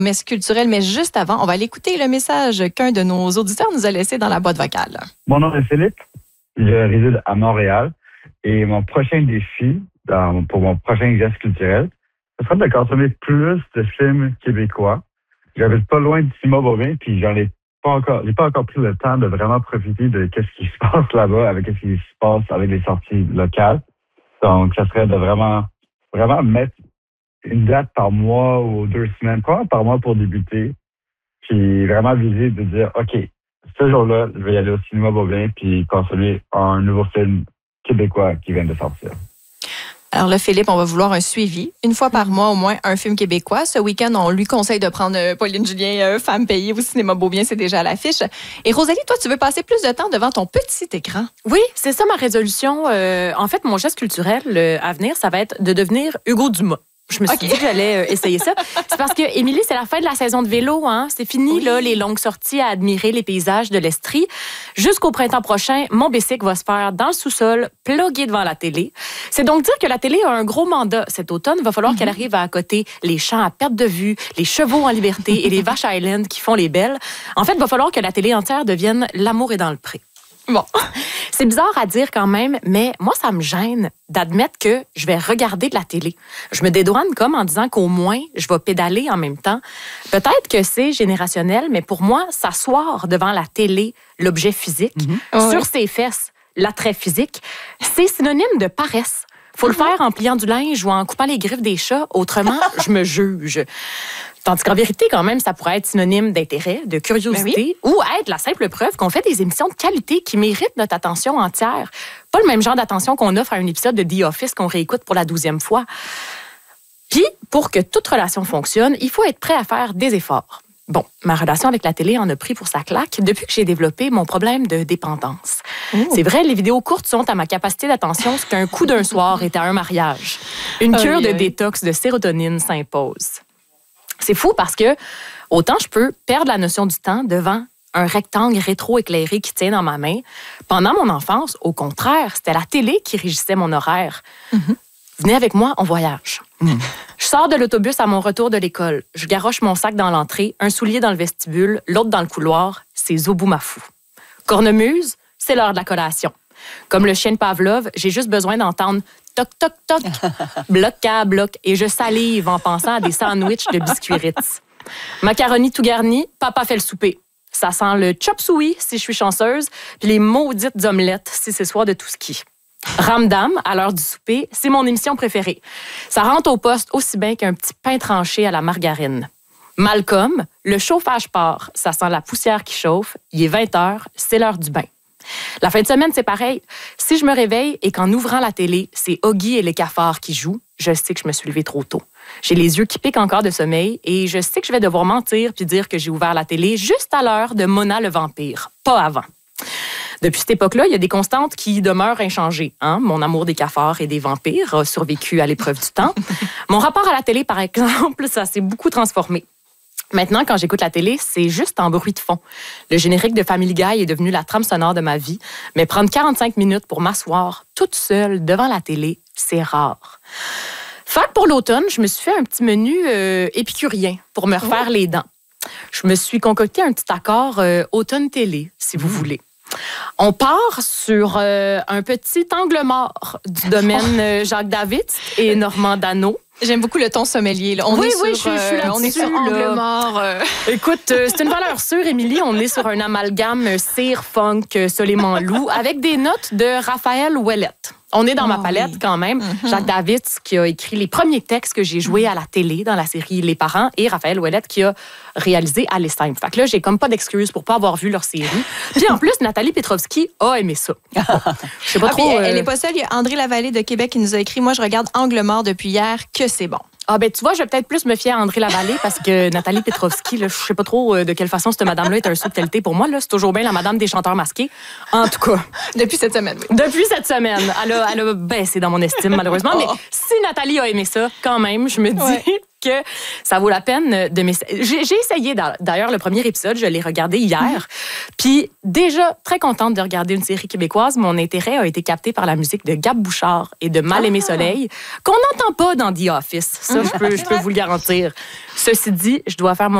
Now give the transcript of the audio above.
Messe culturelle, mais juste avant, on va aller écouter le message qu'un de nos auditeurs nous a laissé dans la boîte vocale. Mon nom est Philippe, je réside à Montréal et mon prochain défi pour mon prochain geste culturel, ce sera de consommer plus de films québécois. J'habite pas loin de Simon-Bobin, puis j'ai pas encore pris le temps de vraiment profiter de ce qui se passe là-bas, avec ce qui se passe avec les sorties locales. Donc, ça serait de vraiment mettre une date par mois ou 2 semaines, probablement par mois pour débuter, puis vraiment viser de dire, OK, ce jour-là, je vais y aller au cinéma Bobin puis consommer un nouveau film québécois qui vient de sortir. Alors là, Philippe, on va vouloir un suivi. Une fois par mois, au moins, un film québécois. Ce week-end, on lui conseille de prendre Pauline Julien, Femme payée au cinéma Beaubien, c'est déjà à l'affiche. Et Rosalie, toi, tu veux passer plus de temps devant ton petit écran? Oui, c'est ça ma résolution. En fait, mon geste culturel à venir, ça va être de devenir Hugo Dumas. Je me suis dit que j'allais essayer ça. C'est parce que, Émilie, c'est la fin de la saison de vélo. Hein? C'est fini, là, les longues sorties à admirer les paysages de l'Estrie. Jusqu'au printemps prochain, mon bicycle va se faire dans le sous-sol, plugué devant la télé. C'est donc dire que la télé a un gros mandat cet automne. Il va falloir qu'elle arrive à accoter les champs à perte de vue, les chevaux en liberté et les vaches Highland qui font les belles. En fait, il va falloir que la télé entière devienne L'amour est dans le pré. Bon, c'est bizarre à dire quand même, mais moi, ça me gêne d'admettre que je vais regarder de la télé. Je me dédouane comme en disant qu'au moins, je vais pédaler en même temps. Peut-être que c'est générationnel, mais pour moi, s'asseoir devant la télé, l'objet physique, sur ses fesses, l'attrait physique, c'est synonyme de paresse. Faut le faire en pliant du linge ou en coupant les griffes des chats, autrement, je me juge. Tandis qu'en vérité, quand même, ça pourrait être synonyme d'intérêt, de curiosité, ou être la simple preuve qu'on fait des émissions de qualité qui méritent notre attention entière. Pas le même genre d'attention qu'on offre à un épisode de The Office qu'on réécoute pour la 12e fois. Puis, pour que toute relation fonctionne, il faut être prêt à faire des efforts. Bon, ma relation avec la télé en a pris pour sa claque depuis que j'ai développé mon problème de dépendance. C'est vrai, les vidéos courtes sont à ma capacité d'attention ce qu'un coup d'un soir est à un mariage. Une cure de détox de sérotonine s'impose. C'est fou parce que autant je peux perdre la notion du temps devant un rectangle rétro-éclairé qui tient dans ma main. Pendant mon enfance, au contraire, c'était la télé qui régissait mon horaire. Venez avec moi, on voyage. Je sors de l'autobus à mon retour de l'école. Je garoche mon sac dans l'entrée, un soulier dans le vestibule, l'autre dans le couloir. C'est Zoboumafou. Cornemuse, c'est l'heure de la collation. Comme le chien de Pavlov, j'ai juste besoin d'entendre toc, toc, toc, bloc à bloc, et je salive en pensant à des sandwichs de biscuits Ritz. Macaroni tout garni, papa fait le souper. Ça sent le chop suey si je suis chanceuse, puis les maudites omelettes si c'est soir de tout ski. Ramdam, à l'heure du souper, c'est mon émission préférée. Ça rentre au poste aussi bien qu'un petit pain tranché à la margarine. Malcolm, le chauffage part, ça sent la poussière qui chauffe, il est 20h, c'est l'heure du bain. La fin de semaine, c'est pareil. Si je me réveille et qu'en ouvrant la télé, c'est Oggy et les cafards qui jouent, je sais que je me suis levée trop tôt. J'ai les yeux qui piquent encore de sommeil et je sais que je vais devoir mentir puis dire que j'ai ouvert la télé juste à l'heure de Mona le vampire, pas avant. Depuis cette époque-là, il y a des constantes qui demeurent inchangées. Hein? Mon amour des cafards et des vampires a survécu à l'épreuve du temps. Mon rapport à la télé, par exemple, ça s'est beaucoup transformé. Maintenant, quand j'écoute la télé, c'est juste en bruit de fond. Le générique de Family Guy est devenu la trame sonore de ma vie, mais prendre 45 minutes pour m'asseoir toute seule devant la télé, c'est rare. Fait que pour l'automne, je me suis fait un petit menu épicurien pour me refaire les dents. Je me suis concocté un petit accord automne télé, si vous voulez. On part sur un petit angle mort du domaine Jacques David et Normand Dano. J'aime beaucoup le ton sommelier. Là. Oui, je suis là-dessus. On est sur angle mort. Écoute, c'est une valeur sûre, Émilie. On est sur un amalgame cire, funk, Soleiman Loup avec des notes de Raphaël Ouellette. On est dans ma palette quand même. Jacques David qui a écrit les premiers textes que j'ai joués à la télé dans la série Les Parents et Raphaël Ouellette qui a réalisé Aller simple. Fait que là, j'ai comme pas d'excuses pour pas avoir vu leur série. Puis en plus, Nathalie Petrovski a aimé ça. Bon, je sais pas trop. Elle n'est pas seule. Il y a André Lavallée de Québec qui nous a écrit « Moi, je regarde Angle mort depuis hier, que c'est bon. » Ah ben tu vois, je vais peut-être plus me fier à André Lavallée parce que Nathalie Petrovski, là, je sais pas trop de quelle façon cette madame-là est un saut de qualité pour moi. Là, c'est toujours bien la madame des chanteurs masqués. En tout cas. Depuis cette semaine, oui. Depuis cette semaine. Elle a baissé dans mon estime, malheureusement. Mais si Nathalie a aimé ça, quand même, je me dis, que ça vaut la peine de m'essayer. J'ai essayé, d'ailleurs, le premier épisode, je l'ai regardé hier. Puis déjà, très contente de regarder une série québécoise. Mon intérêt a été capté par la musique de Gab Bouchard et de Mal-Aimé Soleil, qu'on n'entend pas dans The Office. Ça, je peux vous le garantir. Ceci dit, je dois faire mon